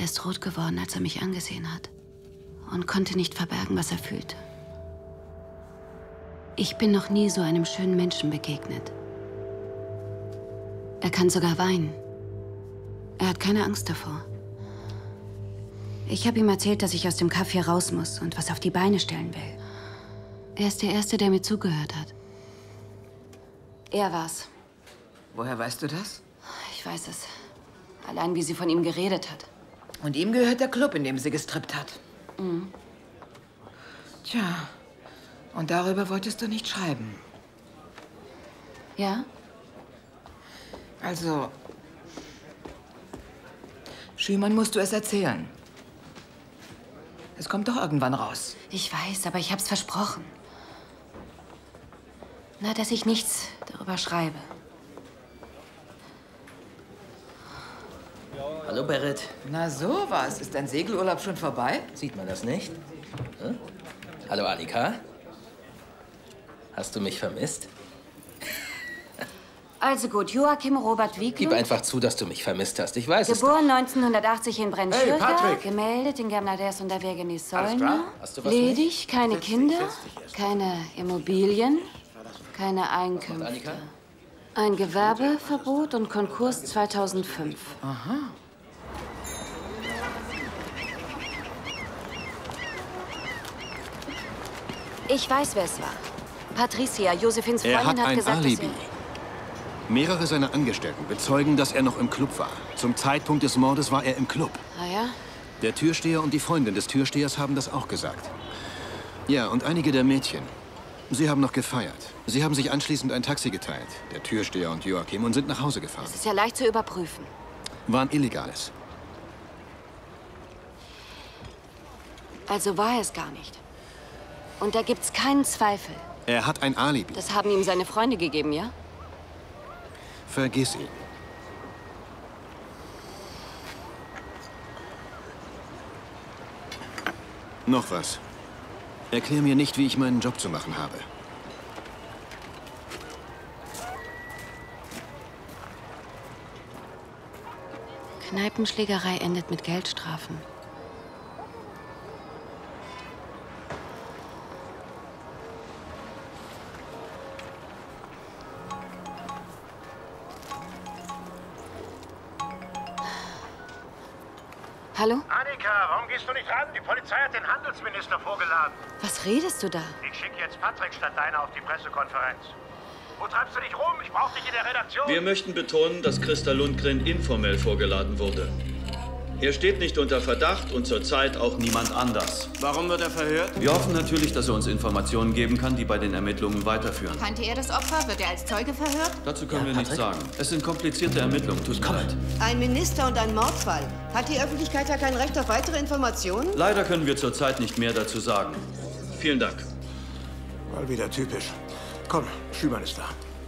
Er ist rot geworden, als er mich angesehen hat. Und konnte nicht verbergen, was er fühlte. Ich bin noch nie so einem schönen Menschen begegnet. Er kann sogar weinen. Er hat keine Angst davor. Ich habe ihm erzählt, dass ich aus dem Café raus muss und was auf die Beine stellen will. Er ist der Erste, der mir zugehört hat. Er war's. Woher weißt du das? Ich weiß es. Allein, wie sie von ihm geredet hat. Und ihm gehört der Club, in dem sie gestrippt hat. Mhm. Tja, und darüber wolltest du nicht schreiben. Ja? Also, Schümann musst du es erzählen. Es kommt doch irgendwann raus. Ich weiß, aber ich hab's versprochen. Na, dass ich nichts darüber schreibe. Hallo, Berit. Na sowas. Ist dein Segelurlaub schon vorbei? Sieht man das nicht? Hm? Hallo, Annika. Hast du mich vermisst? Also gut, Joachim Robert Gib Wieglund. einfach zu, dass du mich vermisst hast. Ich weiß Geboren 1980 in Brennschürcher, Patrick. gemeldet in Gemnaders und der Wegenis Alles Sollner. klar? Hast du was Ledig, keine Kinder, keine Immobilien, keine Einkünfte. Annika? Ein Gewerbeverbot und Konkurs 2005. Aha. Ich weiß, wer es war. Patricia, Josephins Er Freundin, hat ein gesagt, Alibi. Mehrere seiner Angestellten bezeugen, dass er noch im Club war. Zum Zeitpunkt des Mordes war er im Club. Ah ja? Der Türsteher und die Freundin des Türstehers haben das auch gesagt. Ja, und einige der Mädchen. Sie haben noch gefeiert. Sie haben sich anschließend ein Taxi geteilt, der Türsteher und Joachim, und sind nach Hause gefahren. Das ist ja leicht zu überprüfen. War ein illegales. Also war er es gar nicht. Und da gibt's keinen Zweifel. Er hat ein Alibi. Das haben ihm seine Freunde gegeben, ja? Vergiss ihn. Noch was. Erklär mir nicht, wie ich meinen Job zu machen habe. Kneipenschlägerei endet mit Geldstrafen. Hallo? Annika, warum gehst du nicht ran? Die Polizei hat den Handelsminister vorgeladen. Was redest du da? Ich schicke jetzt Patrick statt deiner auf die Pressekonferenz. Wo treibst du dich rum? Ich brauche dich in der Redaktion. Wir möchten betonen, dass Christa Lundgren informell vorgeladen wurde. Er steht nicht unter Verdacht und zurzeit auch niemand anders. Warum wird er verhört? Wir hoffen natürlich, dass er uns Informationen geben kann, die bei den Ermittlungen weiterführen. Kannte er das Opfer? Wird er als Zeuge verhört? Dazu können wir nichts sagen. Es sind komplizierte Ermittlungen, tut mir leid. Ein Minister und ein Mordfall. Hat die Öffentlichkeit da kein Recht auf weitere Informationen? Leider können wir zurzeit nicht mehr dazu sagen. Vielen Dank. Mal wieder typisch. Komm, Schümann ist da.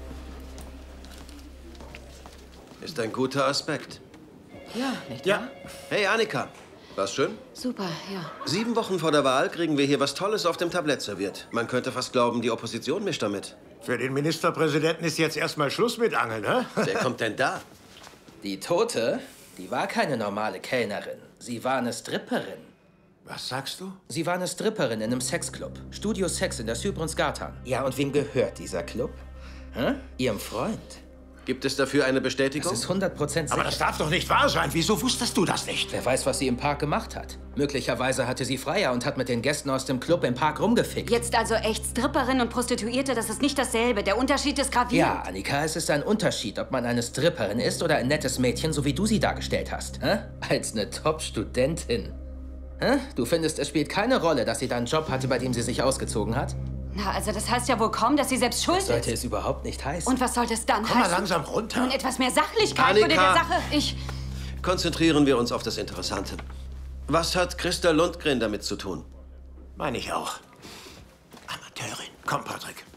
Ist ein guter Aspekt. Ja, nicht Ja. wahr? Hey, Annika. War's schön? Super, ja. 7 Wochen vor der Wahl kriegen wir hier was Tolles auf dem Tablett serviert. Man könnte fast glauben, die Opposition mischt damit. Für den Ministerpräsidenten ist jetzt erstmal Schluss mit Angeln, ne? Wer kommt denn da? Die Tote, die war keine normale Kellnerin. Sie war eine Stripperin. Was sagst du? Sie war eine Stripperin in einem Sexclub. Studio Sex in der Sübrensgatan. Ja, und wem gehört dieser Club? Hä? Ihrem Freund. Gibt es dafür eine Bestätigung? Das ist 100% sicher. Aber das darf doch nicht wahr sein. Wieso wusstest du das nicht? Wer weiß, was sie im Park gemacht hat. Möglicherweise hatte sie Freier und hat mit den Gästen aus dem Club im Park rumgefickt. Jetzt also echt Stripperin und Prostituierte, das ist nicht dasselbe. Der Unterschied ist gravierend. Ja, Annika, es ist ein Unterschied, ob man eine Stripperin ist oder ein nettes Mädchen, so wie du sie dargestellt hast. Hä? Als eine Top-Studentin. Hä? Du findest, es spielt keine Rolle, dass sie da einen Job hatte, bei dem sie sich ausgezogen hat? Na, also das heißt ja wohl kaum, dass sie selbst schuld Das sollte ist. es überhaupt nicht heißen. Und was sollte es dann Komm mal heißen? langsam runter. Nun, etwas mehr Sachlichkeit Annika! würde der Sache... Konzentrieren wir uns auf das Interessante. Was hat Christa Lundgren damit zu tun? Meine ich auch. Amateurin. Komm, Patrick.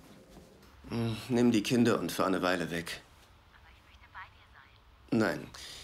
Nimm die Kinder und fahr eine Weile weg. Nein,